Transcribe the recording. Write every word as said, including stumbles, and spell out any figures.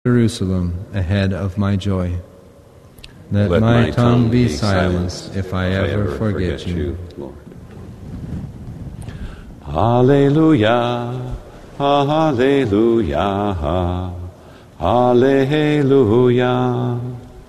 Jerusalem ahead of my joy. Let, Let my, my tongue be silenced silenced if I ever forget you. Lord. Alleluia, alleluia, alleluia.